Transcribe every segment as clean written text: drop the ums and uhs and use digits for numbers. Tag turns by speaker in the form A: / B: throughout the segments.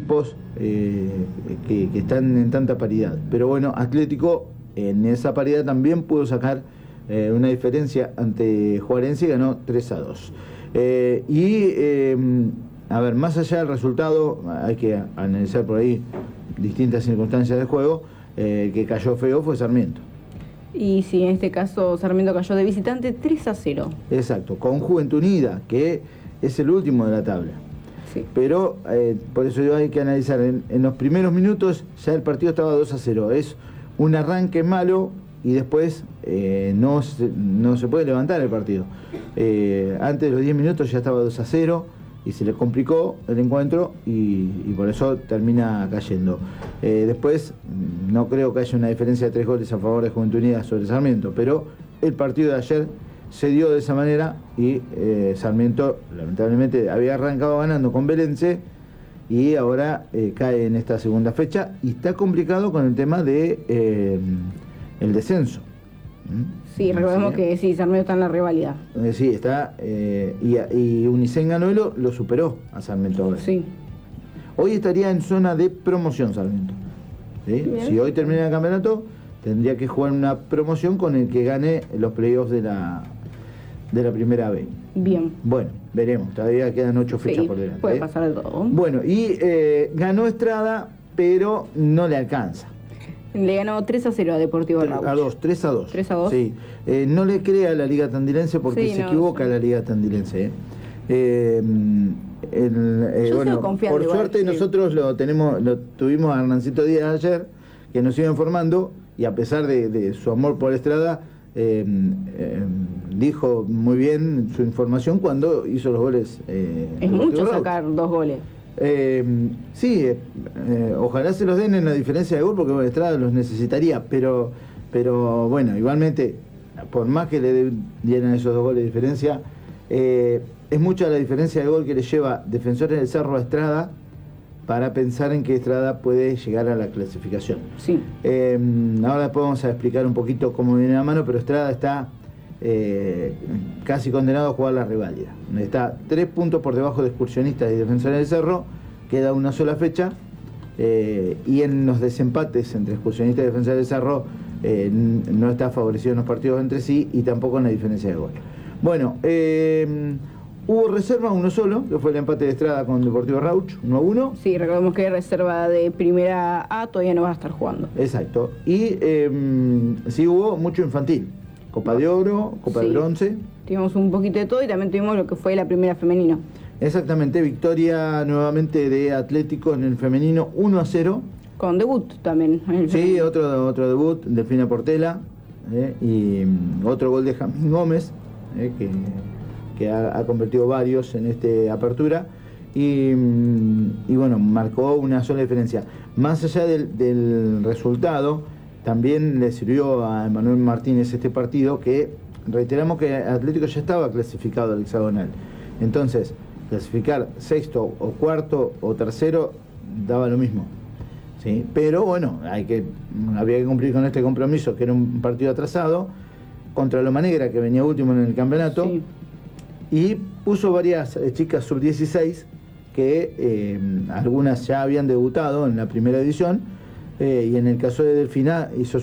A: equipos que están en tanta paridad. Pero bueno, Atlético en esa paridad también pudo sacar una diferencia ante Juarense y ganó 3-2. A ver, más allá del resultado, hay que analizar por ahí distintas circunstancias del juego. Que cayó feo fue Sarmiento.
B: Y sí, en este caso Sarmiento cayó de visitante 3-0.
A: Exacto, con Juventud Unida, que es el último de la tabla.
B: Sí.
A: Pero por eso hay que analizar, en los primeros minutos ya el partido estaba 2-0. Es un arranque malo y después no se puede levantar el partido. Antes de los 10 minutos ya estaba 2-0 y se le complicó el encuentro y por eso termina cayendo. Después no creo que haya una diferencia de 3 goles a favor de Juventud Unida sobre Sarmiento, pero el partido de ayer se dio de esa manera y Sarmiento lamentablemente había arrancado ganando con Belense y ahora cae en esta segunda fecha y está complicado con el tema de el descenso.
B: Sí, recordemos que sí, Sarmiento está en la rivalidad.
A: Sí, está y Unicen ganó y lo superó a Sarmiento ahora.
B: Sí.
A: Hoy estaría en zona de promoción Sarmiento. ¿Sí? Si hoy termina el campeonato, tendría que jugar una promoción con el que gane los playoffs de la primera B.
B: Bien.
A: Bueno, veremos. Todavía quedan 8 fechas por delante.
B: Puede pasar de todo.
A: Bueno, y ganó Estrada, pero no le alcanza.
B: Le ganó 3-0 a Deportivo Rauch.
A: 3-2.
B: 3-2.
A: Sí. No le crea a la Liga Tandilense porque
B: sí,
A: se equivoca la Liga Tandilense. Bueno, por suerte
B: sí.
A: Nosotros lo tuvimos a Hernancito Díaz ayer, que nos iba informando, y a pesar de su amor por Estrada, dijo muy bien su información cuando hizo los goles.
B: Es mucho sacar 2 goles.
A: Sí, ojalá se los den en la diferencia de gol porque bueno, Estrada los necesitaría, pero bueno, igualmente, por más que le dieran esos 2 goles de diferencia, es mucha la diferencia de gol que le lleva Defensores del Cerro a Estrada para pensar en que Estrada puede llegar a la clasificación.
B: Sí.
A: Ahora después vamos a explicar un poquito cómo viene la mano, pero Estrada está casi condenado a jugar la rivalidad. Está 3 puntos por debajo de Excursionistas y Defensores del Cerro, queda una sola fecha, y en los desempates entre Excursionistas y Defensores del Cerro no está favorecido en los partidos entre sí y tampoco en la diferencia de gol. Bueno, hubo reserva uno solo, que fue el empate de Estrada con Deportivo Rauch, 1-1.
B: Sí, recordemos que hay reserva de primera A, todavía no va a estar jugando.
A: Exacto. Y sí hubo mucho infantil. Copa de Oro, Copa de Bronce.
B: Tuvimos un poquito de todo y también tuvimos lo que fue la primera femenina.
A: Exactamente, victoria nuevamente de Atlético en el femenino 1-0.
B: Con debut también.
A: Sí, otro debut, Delfina Portela, y otro gol de Jamín Gómez, que ha convertido varios en esta apertura. Y bueno, marcó una sola diferencia. Más allá del resultado, también le sirvió a Emanuel Martínez este partido, que reiteramos que Atlético ya estaba clasificado al hexagonal. Entonces, clasificar sexto o cuarto o tercero daba lo mismo. ¿Sí? Pero bueno, había que cumplir con este compromiso, que era un partido atrasado, contra Loma Negra, que venía último en el campeonato, y puso varias chicas sub-16, que algunas ya habían debutado en la primera edición, y en el caso de Delfina hizo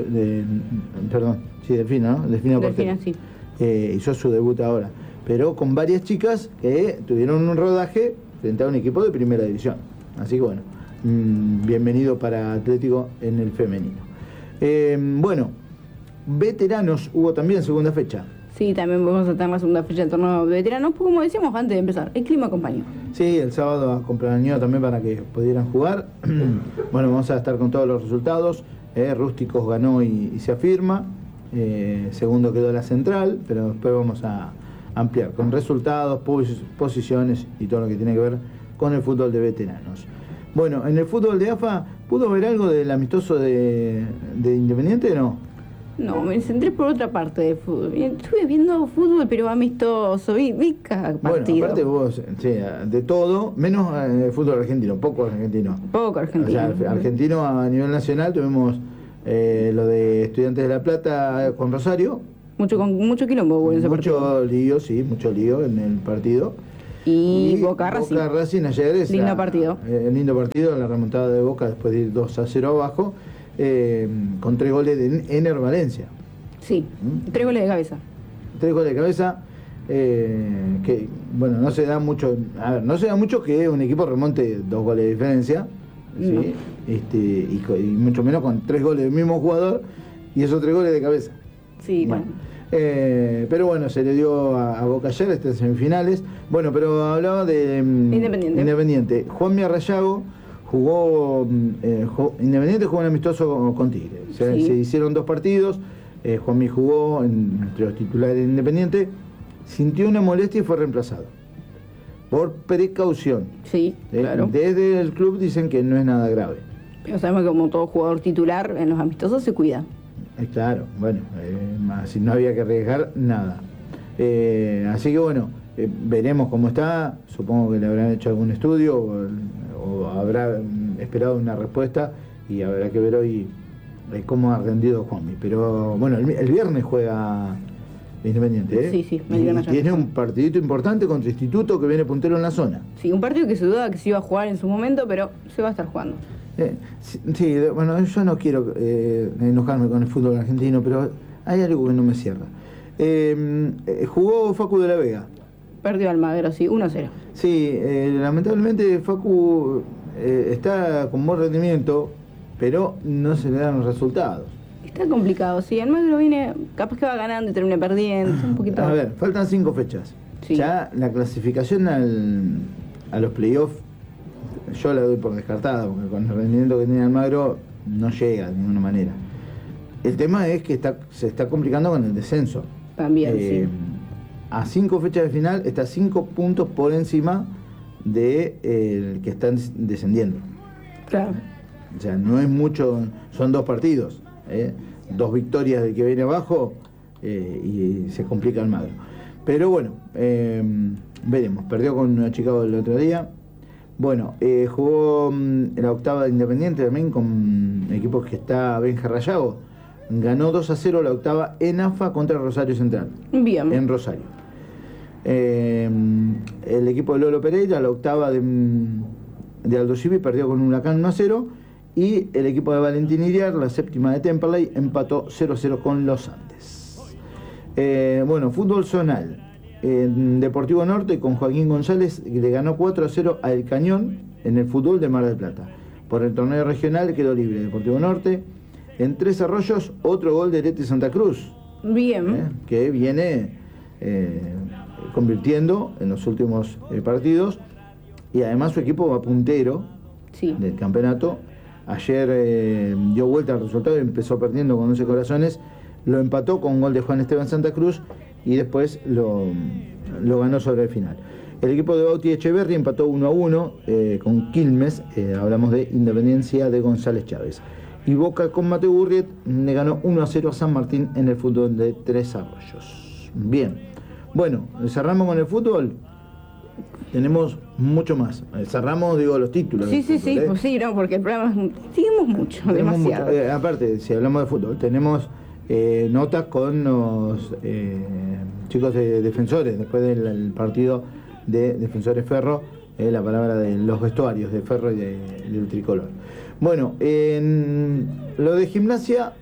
A: Delfina, ¿no? Delfina Portela.
B: Sí.
A: Hizo su debut ahora, pero con varias chicas que tuvieron un rodaje frente a un equipo de primera división. Así que bueno, bienvenido para Atlético en el femenino. Bueno, veteranos hubo también segunda fecha.
B: Sí, también vamos a tener la segunda fecha del torneo de veteranos, pues como decíamos antes de empezar, el clima acompañó.
A: Sí, el sábado acompañó también para que pudieran jugar. Bueno, vamos a estar con todos los resultados. Rústicos ganó y se afirma. Segundo quedó la Central, pero después vamos a ampliar con resultados, posiciones y todo lo que tiene que ver con el fútbol de veteranos. Bueno, en el fútbol de AFA, ¿pudo ver algo del amistoso de Independiente o no?
B: No, me centré por otra parte de fútbol. Estuve viendo fútbol, pero amistoso, vi cada partido.
A: Bueno, aparte vos, sí, de todo, menos fútbol argentino, poco argentino.
B: Poco argentino.
A: O sea, argentino a nivel nacional tuvimos lo de Estudiantes de La Plata con Rosario.
B: Mucho quilombo en ese partido.
A: Mucho lío, sí, mucho lío en el partido.
B: Y Boca Racing.
A: Boca Racing ayer
B: lindo partido.
A: Lindo partido, la remontada de Boca después de ir 2-0 abajo, con 3 goles de Ener Valencia.
B: Sí, 3 goles de cabeza.
A: 3 goles de cabeza, que bueno, no se da mucho, no se da mucho que un equipo remonte 2 goles de diferencia, ¿sí?
B: No.
A: Y mucho menos con 3 goles del mismo jugador y esos 3 goles de cabeza.
B: Sí,
A: bueno. Pero bueno, se le dio a Boca ayer, en semifinales. Bueno, pero hablaba de Independiente. Juanmi Arrayago jugó, Independiente jugó un amistoso con Tigre. Se hicieron 2 partidos. Juanmi jugó entre los titulares de Independiente, sintió una molestia y fue reemplazado por precaución.
B: Sí, claro.
A: Desde el club dicen que no es nada grave.
B: Pero sabemos que como todo jugador titular en los amistosos se cuida.
A: Claro, bueno, si no había que arriesgar nada. Así que bueno, veremos cómo está. Supongo que le habrán hecho algún estudio o habrá esperado una respuesta y habrá que ver hoy cómo ha rendido Juanmi. Pero bueno, el viernes juega Independiente,
B: Sí,
A: y tiene un partidito importante contra Instituto, que viene puntero en la zona.
B: Sí, un partido que se duda que se iba a jugar en su momento, pero se va a estar jugando.
A: Sí, bueno, yo no quiero enojarme con el fútbol argentino, pero hay algo que no me cierra. Jugó Facu de la Vega.
B: Perdió Almagro, sí, 1-0.
A: Sí, lamentablemente Facu está con buen rendimiento, pero no se le dan los resultados.
B: Está complicado, sí. Almagro viene, capaz que va ganando y termina perdiendo. Un poquito.
A: A ver, faltan 5 fechas. Sí. Ya la clasificación a los playoffs, yo la doy por descartada, porque con el rendimiento que tiene Almagro no llega de ninguna manera. El tema es que se está complicando con el descenso.
B: También, sí.
A: A 5 fechas de final está 5 puntos por encima de el que están descendiendo.
B: Claro.
A: O sea, no es mucho, son 2 partidos, 2 victorias del que viene abajo, y se complica Almagro. Pero bueno, veremos. Perdió con Chicago el otro día. Bueno, jugó en la octava de Independiente también con equipos que está Benja Rayago. Ganó 2-0 la octava en AFA contra Rosario Central.
B: Bien.
A: En Rosario. El equipo de Lolo Pereira, la octava de Aldo Civi, perdió con Huracán 1-0. Y el equipo de Valentín Iriar, la séptima de Temperley, empató 0-0 con los Andes. Bueno, fútbol zonal. Deportivo Norte con Joaquín González le ganó 4-0 a El Cañón en el fútbol de Mar del Plata. Por el torneo regional quedó libre Deportivo Norte. En Tres Arroyos, otro gol de Leti Santa Cruz.
B: Bien.
A: Que viene convirtiendo en los últimos partidos. Y además su equipo va puntero del campeonato. Ayer dio vuelta al resultado y empezó perdiendo con 11 corazones. Lo empató con un gol de Juan Esteban Santa Cruz y después lo ganó sobre el final. El equipo de Bauti Echeverri empató 1-1 con Quilmes. Hablamos de Independencia de González Chávez. Y Boca con Mateo Burriet le ganó 1-0 a San Martín en el fútbol de Tres Arroyos. Bien. Bueno, cerramos con el fútbol. Tenemos mucho más. Cerramos, digo, los títulos.
B: Sí, pues sí, no, porque el programa seguimos mucho, demasiado. Mucho.
A: Aparte, si hablamos de fútbol, tenemos notas con los chicos de Defensores, después del partido de Defensores Ferro, la palabra de los vestuarios de Ferro y del tricolor. Bueno, en lo de Gimnasia,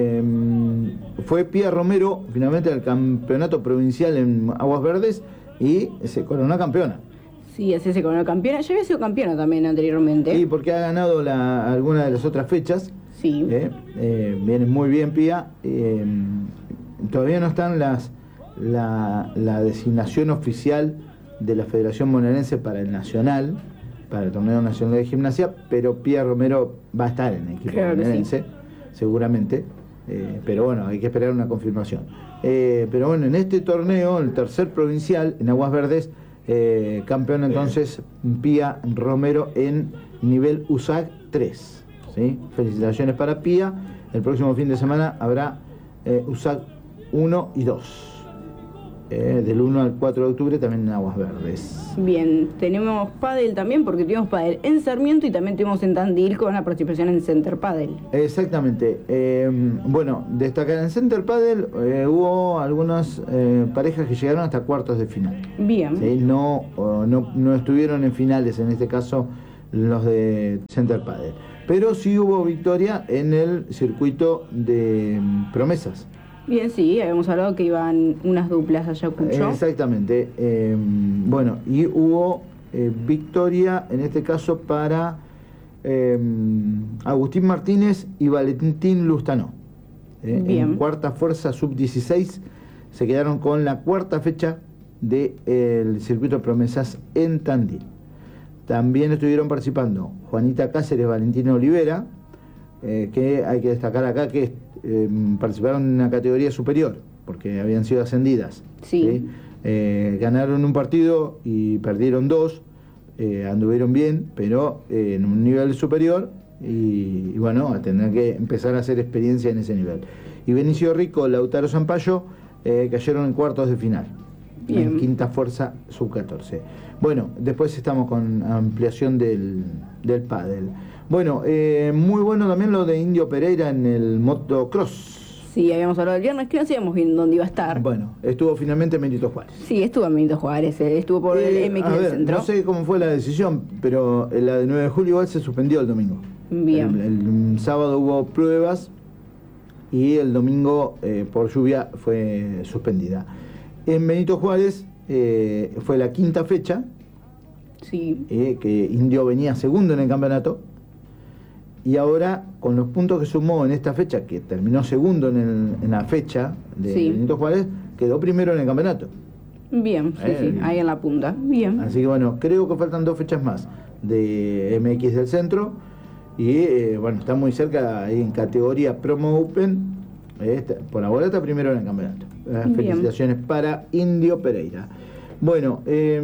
A: fue Pía Romero finalmente al campeonato provincial en Aguas Verdes y se coronó campeona.
B: Sí, así se coronó campeona. Ya había sido campeona también anteriormente.
A: Sí, porque ha ganado alguna de las otras fechas.
B: Sí.
A: Viene muy bien Pía. Todavía no están la designación oficial de la Federación Bonaerense para el Nacional, para el Torneo Nacional de Gimnasia, pero Pía Romero va a estar en el equipo bonaerense, seguramente. Pero bueno, hay que esperar una confirmación. Pero bueno, en este torneo, el tercer provincial, en Aguas Verdes, campeón entonces Pía Romero en nivel USAC 3. ¿Sí? Felicitaciones para Pía. El próximo fin de semana habrá USAC 1 y 2. del 1 al 4 de octubre también en Aguas Verdes.
B: Bien, tenemos pádel también porque tuvimos pádel en Sarmiento y también tuvimos en Tandil con la participación en Center Pádel.
A: Exactamente. Bueno, destacar en Center Pádel hubo algunas parejas que llegaron hasta cuartos de final.
B: Bien.
A: ¿Sí? No estuvieron en finales, en este caso los de Center Pádel. Pero sí hubo victoria en el circuito de promesas.
B: Bien, sí, habíamos hablado que iban unas duplas a Ayacucho.
A: Exactamente. Bueno, y hubo victoria, en este caso, para Agustín Martínez y Valentín Lustano. En cuarta fuerza sub-16 se quedaron con la cuarta fecha del circuito de promesas en Tandil. También estuvieron participando Juanita Cáceres, Valentina Olivera, que hay que destacar acá que participaron en una categoría superior, porque habían sido ascendidas.
B: Sí.
A: Ganaron un partido y perdieron dos, anduvieron bien, pero en un nivel superior, y bueno, tendrán que empezar a hacer experiencia en ese nivel. Y Benicio Rico, Lautaro Zampayo, cayeron en cuartos de final. Bien. En quinta fuerza sub-14. Bueno, después estamos con ampliación del pádel. Bueno, muy bueno también lo de Indio Pereira en el motocross.
B: Sí, habíamos hablado el viernes, que no sabíamos bien dónde iba a estar.
A: Bueno, estuvo finalmente en Benito Juárez.
B: Sí, estuvo en Benito Juárez, estuvo por el MX del centro.
A: No sé cómo fue la decisión, pero la de 9 de julio igual se suspendió el domingo.
B: Bien.
A: El sábado hubo pruebas y el domingo por lluvia fue suspendida. En Benito Juárez fue la quinta fecha,
B: sí.
A: Que Indio venía segundo en el campeonato, y ahora con los puntos que sumó en esta fecha, que terminó segundo en la fecha de Benito Juárez, quedó primero en el campeonato.
B: Bien, sí, ahí en la punta. Bien.
A: Así que bueno, creo que faltan 2 fechas más de MX del centro, y bueno, está muy cerca ahí en categoría Promo Open. Por ahora está primero en el campeonato. Felicitaciones para Indio Pereira. Bueno,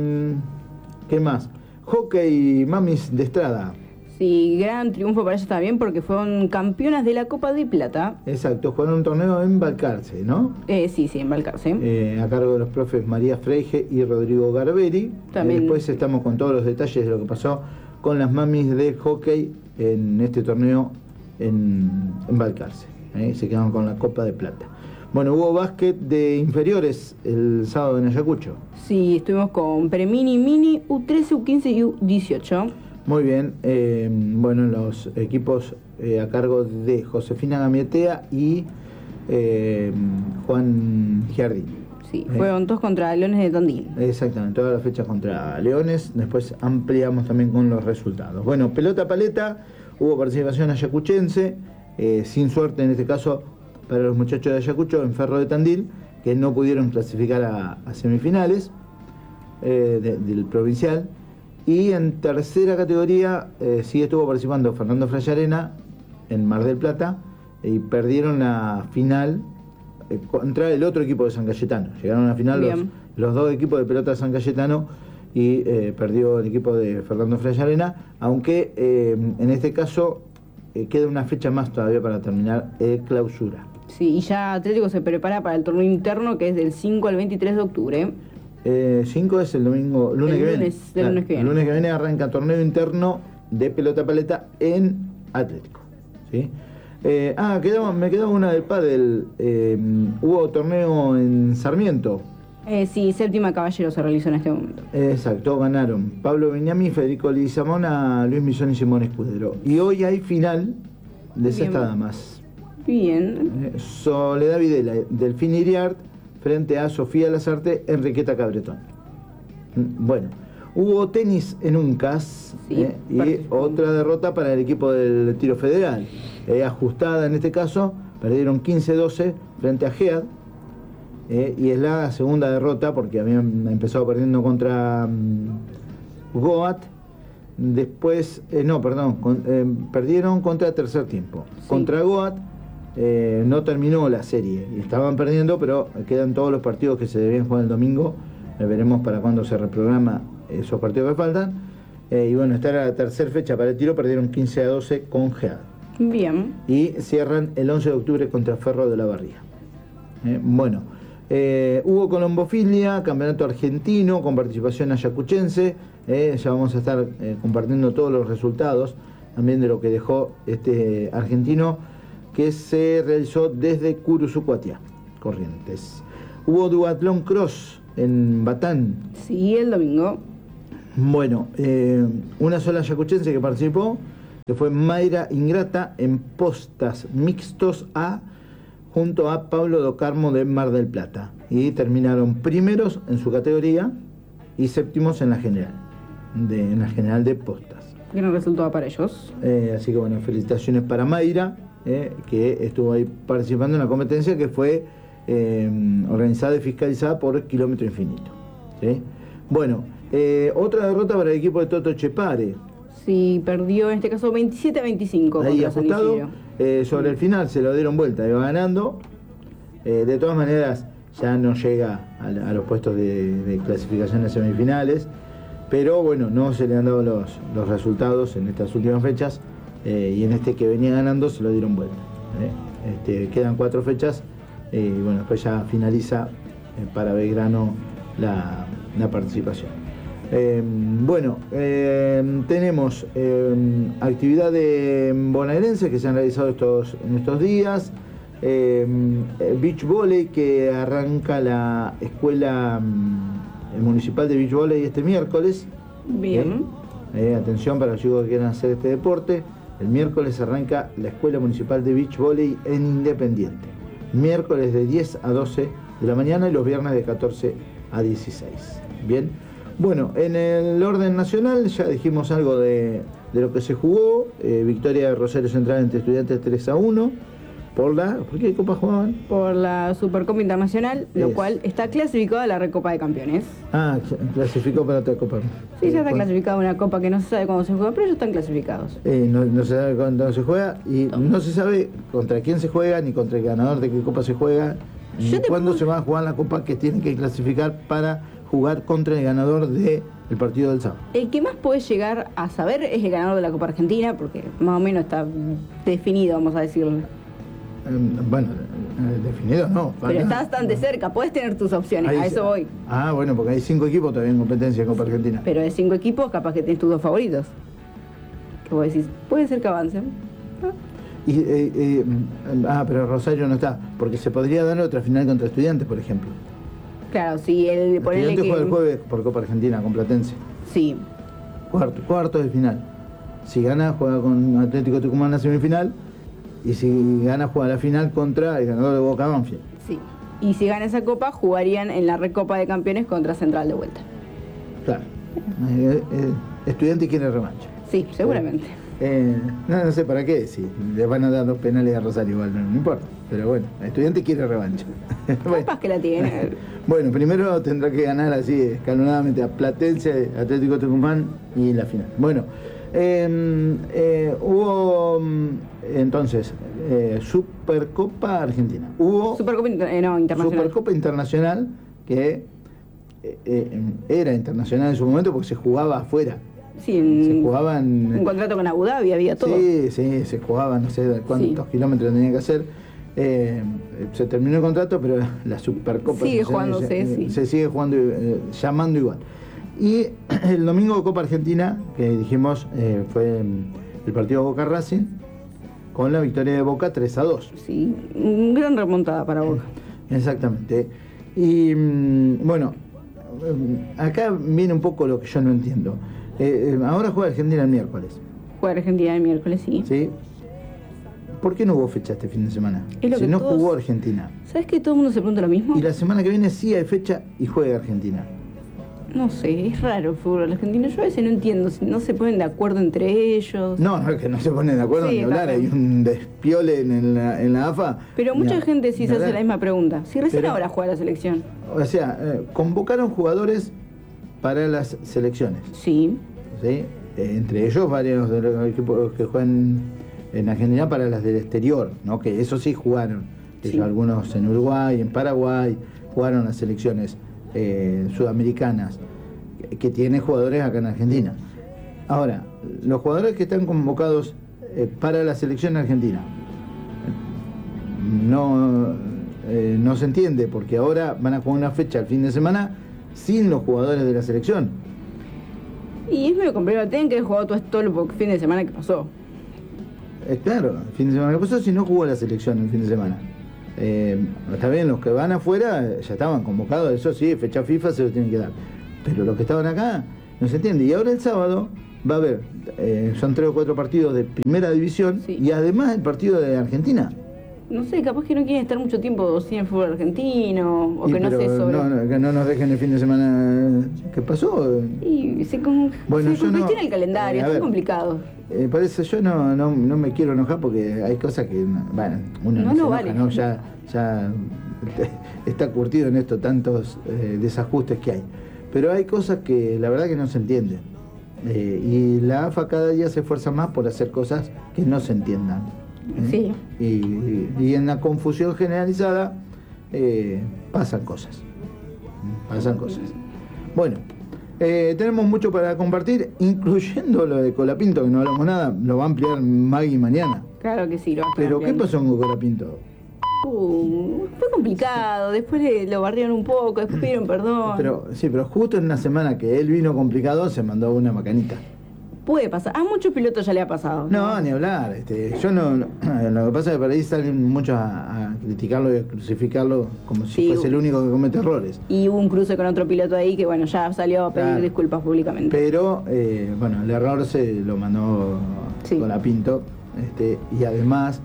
A: ¿qué más? Hockey Mamis de Estrada.
B: Sí, gran triunfo para ellos también porque fueron campeonas de la Copa de Plata.
A: Exacto, jugaron un torneo en Balcarce, ¿no?
B: Sí, en Balcarce.
A: A cargo de los profes María Freige y Rodrigo Garberi. También. Después estamos con todos los detalles de lo que pasó con las mamis de hockey en este torneo en Balcarce. Se quedaron con la Copa de Plata. Bueno, hubo básquet de inferiores el sábado en Ayacucho.
B: Sí, estuvimos con Premini, Mini, U13, U15 y U18.
A: Muy bien. Bueno, los equipos a cargo de Josefina Gamietea y Juan Giardín.
B: Sí, fueron todos contra Leones de Tandil.
A: Exactamente, todas las fechas contra Leones. Después ampliamos también con los resultados. Bueno, pelota paleta, hubo participación ayacuchense. Sin suerte en este caso para los muchachos de Ayacucho en Ferro de Tandil, que no pudieron clasificar a semifinales del provincial. Y en tercera categoría sí estuvo participando Fernando Frayarena en Mar del Plata, y perdieron la final contra el otro equipo de San Cayetano. Llegaron a la final los dos equipos de pelota de San Cayetano, y perdió el equipo de Fernando Frayarena, aunque en este caso queda una fecha más todavía para terminar el clausura.
B: Sí, y ya Atlético se prepara para el torneo interno, que es del 5 al 23 de octubre.
A: 5 es el domingo, lunes que viene.
B: Lunes que viene.
A: El lunes que viene arranca torneo interno de pelota paleta en Atlético. ¿Sí? Me quedaba una del pádel. Hubo torneo en Sarmiento.
B: Sí, Séptima Caballero se realizó en este momento.
A: Exacto, ganaron Pablo Beñami, Federico Leguizamón, Luis Misón y Simón Escudero. Y hoy hay final de sexta damas.
B: Bien.
A: Soledad Videla, Delfín Iriart, frente a Sofía Lazarte, Enriqueta Cabretón. Bueno, hubo tenis en Uncas, y otra derrota para el equipo del Tiro Federal. Ajustada en este caso, perdieron 15-12 frente a GEAD. Y es la segunda derrota porque habían empezado perdiendo contra Goat. Después, perdieron contra Tercer Tiempo. Sí. Contra Goat no terminó la serie y estaban perdiendo, pero quedan todos los partidos que se debían jugar el domingo. Veremos para cuándo se reprograma esos partidos que faltan. Y bueno, esta era la tercera fecha para el tiro, perdieron 15-12 con GEAD.
B: Bien.
A: Y cierran el 11 de octubre contra Ferro de la Barría. Bueno. Hubo colombofilia, campeonato argentino con participación ayacuchense. Ya vamos a estar compartiendo todos los resultados también de lo que dejó este argentino, que se realizó desde Curuzucuatia, Corrientes. Hubo duatlón cross en Batán.
B: Sí, el domingo.
A: Bueno, una sola ayacuchense que participó, que fue Mayra Ingrata, en postas mixtos A, junto a Pablo Docarmo de Mar del Plata. Y terminaron primeros en su categoría y séptimos en la general de postas.
B: Gran resultado para ellos.
A: Así que bueno, felicitaciones para Mayra, que estuvo ahí participando en la competencia que fue organizada y fiscalizada por Kilómetro Infinito. ¿Sí? Bueno, otra derrota para el equipo de Toto Chepare.
B: Sí, perdió en este caso 27-25
A: Ahí
B: contra San
A: ajustado,
B: Isidro.
A: sobre el final se lo dieron vuelta, iba ganando. De todas maneras, ya no llega a los puestos de clasificación a semifinales, pero bueno, no se le han dado los resultados en estas últimas fechas, y en este que venía ganando se lo dieron vuelta. Quedan 4 fechas, y bueno, después ya finaliza para Belgrano la participación. Bueno, tenemos actividad bonaerense que se han realizado en estos días. Beach Volley, que arranca la escuela municipal de Beach Volley este miércoles.
B: Bien.
A: Atención para los chicos que quieran hacer este deporte. El miércoles arranca la escuela municipal de Beach Volley en Independiente. Miércoles de 10 a 12 de la mañana y los viernes de 14 a 16. Bien. Bueno, en el orden nacional ya dijimos algo de lo que se jugó. Victoria de Rosario Central entre Estudiantes 3-1. ¿Por qué copa jugaban?
B: Por la Supercopa Internacional, lo cual está clasificado a la Recopa de Campeones.
A: Ah, clasificó para otra copa.
B: Sí, ya está clasificado una copa que no se sabe cuándo se juega, pero ellos están clasificados.
A: No se sabe cuándo se juega y no se sabe contra quién se juega, ni contra el ganador de qué copa se juega, ni cuándo se va a jugar la copa que tienen que clasificar para jugar contra el ganador del partido del sábado.
B: El que más puede llegar a saber es el ganador de la Copa Argentina, porque más o menos está definido, vamos a decirlo.
A: Bueno, definido no.
B: Pero está bastante cerca, puedes tener tus opciones, a eso voy.
A: Ah, bueno, porque hay 5 equipos todavía en competencia en Copa Argentina.
B: Pero de 5 equipos, capaz que tenés tus 2 favoritos. Que vos decís, puede ser que avancen.
A: Pero Rosario no está, porque se podría dar otra final contra Estudiantes, por ejemplo.
B: Claro, sí,
A: Estudiantes juega el jueves por Copa Argentina con Platense.
B: Sí.
A: Cuarto de final. Si gana, juega con Atlético Tucumán en la semifinal. Y si gana, juega la final contra el ganador de Boca Banfield.
B: Sí. Y si gana esa copa, jugarían en la Recopa de Campeones contra Central de vuelta.
A: Claro. Estudiante quiere revancha.
B: Sí, seguramente.
A: No sé para qué, si le van a dar 2 penales a Rosario, igual no importa. Pero bueno, Estudiante quiere revancha.
B: Capaz que la tiene.
A: Bueno, primero tendrá que ganar así escalonadamente a Platense, Atlético Tucumán y la final. Bueno, hubo entonces Supercopa Argentina. Hubo
B: Supercopa Internacional.
A: Supercopa Internacional, que era internacional en su momento porque se jugaba afuera.
B: Sí,
A: se jugaba
B: un contrato con Abu Dhabi, había todo.
A: Sí, se jugaba, no sé cuántos kilómetros tenía que hacer. Se terminó el contrato, pero la Supercopa
B: sigue jugándose,
A: se sigue jugando, llamando igual. Y el domingo de Copa Argentina, que dijimos, fue el partido Boca Racing, con la victoria de Boca 3-2.
B: Sí, gran remontada para Boca.
A: Exactamente. Y bueno, acá viene un poco lo que yo no entiendo. Ahora juega Argentina el miércoles.
B: Juega Argentina el miércoles, sí.
A: ¿Sí? ¿Por qué no hubo fecha este fin de semana? Si no jugó Argentina.
B: ¿Sabes que todo el mundo se pregunta lo mismo?
A: Y la semana que viene sí hay fecha y juega Argentina.
B: No sé, es raro el fútbol argentino. Yo a veces no entiendo, si no se ponen de acuerdo entre ellos.
A: No, es que no se ponen de acuerdo ni hablar. Hay un despiole en la AFA.
B: Pero mucha gente sí se hace la misma pregunta. Si recién ahora juega la selección.
A: O sea, convocaron jugadores para las selecciones.
B: Sí.
A: ¿Sí? Entre ellos varios de los equipos que juegan en Argentina para las del exterior, ¿no? Que eso sí jugaron. Sí. Algunos en Uruguay, en Paraguay, jugaron las selecciones sudamericanas, que tienen jugadores acá en Argentina. Ahora, los jugadores que están convocados para la selección argentina, no no se entiende, porque ahora van a jugar una fecha el fin de semana sin los jugadores de la selección.
B: Y es medio complicado, tienen que haber jugado todo el fin de semana que pasó.
A: Claro, el fin de semana que pasó, si no jugó la selección el fin de semana. Está bien, los que van afuera ya estaban convocados, eso sí, fecha FIFA se lo tienen que dar. Pero los que estaban acá, no se entiende. Y ahora el sábado va a haber, son 3 o 4 partidos de primera división, sí, y además el partido de Argentina.
B: No sé, capaz que no quieren estar mucho tiempo sin el fútbol argentino, o que no sé sobre...
A: que no nos dejen el fin de semana. ¿Qué pasó?
B: Y se convirtió en el calendario, es complicado.
A: Por eso yo no me quiero enojar, porque hay cosas que, bueno, uno no se enoja, vale, ¿no? Ya está curtido en esto, tantos desajustes que hay. Pero hay cosas que la verdad que no se entienden. Y la AFA cada día se esfuerza más por hacer cosas que no se entiendan.
B: Sí.
A: Y en la confusión generalizada pasan cosas. Bueno, tenemos mucho para compartir, incluyendo lo de Colapinto, que no hablamos nada, lo va a ampliar Maggie mañana.
B: Claro que sí, lo va a ampliar.
A: Pero ¿qué pasó con Colapinto?
B: Fue complicado, después lo barrieron un poco, después pidieron perdón.
A: Pero justo en una semana que él vino complicado, se mandó una macanita.
B: Puede pasar, a muchos pilotos ya le ha pasado.
A: No, ni hablar. Yo no, lo que pasa es que por ahí salen muchos a criticarlo y a crucificarlo como si fuese el único que comete errores. Y
B: hubo un cruce con otro piloto ahí que, bueno, ya salió a pedir disculpas públicamente.
A: Pero, bueno, el error se lo mandó Colapinto. Y además,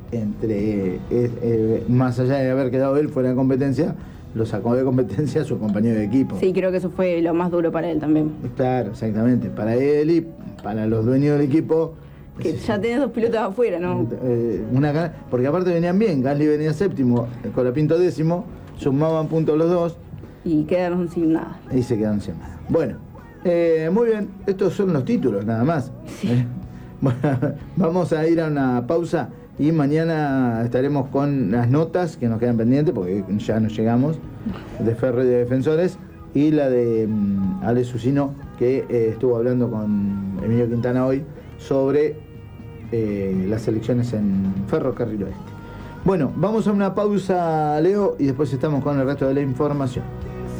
A: más allá de haber quedado él fuera de competencia, lo sacó de competencia a su compañero de equipo.
B: Sí, creo que eso fue lo más duro para él también.
A: Claro, exactamente. Para él y para los dueños del equipo.
B: Que ya tenés 2 pilotos afuera, ¿no?
A: Porque aparte venían bien, Gasly venía séptimo, Colapinto décimo, sumaban puntos los dos.
B: Y quedaron sin nada.
A: Y se quedaron sin nada. Bueno, muy bien, estos son los títulos nada más.
B: Sí.
A: Bueno, vamos a ir a una pausa. Y mañana estaremos con las notas que nos quedan pendientes, porque ya nos llegamos, de Ferro y de Defensores, y la de Ale Susino, que estuvo hablando con Emilio Quintana hoy sobre las elecciones en Ferrocarril Oeste. Bueno, vamos a una pausa, Leo, y después estamos con el resto de la información.